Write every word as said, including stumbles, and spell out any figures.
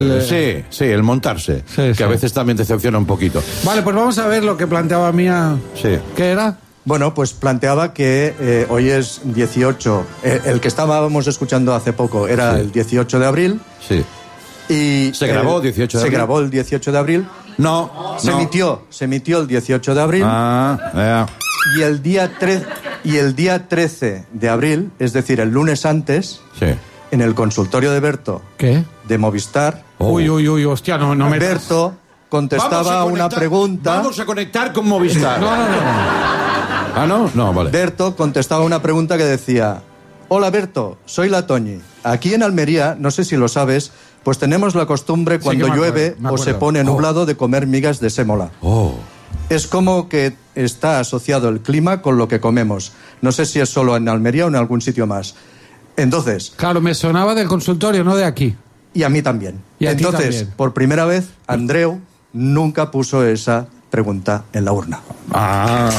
Sí, sí, el montarse, Sí, que sí. a veces también decepciona un poquito. Vale, pues vamos a ver lo que planteaba Mía. Sí. ¿Qué era? Bueno, pues planteaba que eh, hoy es dieciocho, eh, el que estábamos escuchando hace poco era Sí. el dieciocho de abril. Sí. Y ¿Se grabó el- dieciocho de Se abril? grabó el dieciocho de abril. No, Se no. emitió, se emitió el dieciocho de abril. Ah, ya. Y el día tre- y el día trece de abril, es decir, el lunes antes, Sí. en el consultorio de Berto ¿Qué? de Movistar, Oh. Uy, uy, uy, hostia, no, no me... Berto Vamos contestaba a una conectar- pregunta. Vamos a conectar con Movistar. No, no, no. Ah, no, no, vale. Berto contestaba una pregunta que decía: hola Berto, soy la Toñi. Aquí en Almería, no sé si lo sabes, pues tenemos la costumbre Sí cuando que me llueve acuerdo, me o se acuerdo. pone Oh. nublado de comer migas de sémola. Oh. Es como que está asociado el clima con lo que comemos. No sé si es solo en Almería o en algún sitio más. Entonces, Claro, me sonaba del consultorio, no de aquí. y a mí también. Y a ti Entonces, también. por primera vez, Andreu nunca puso esa pregunta en la urna. Ah.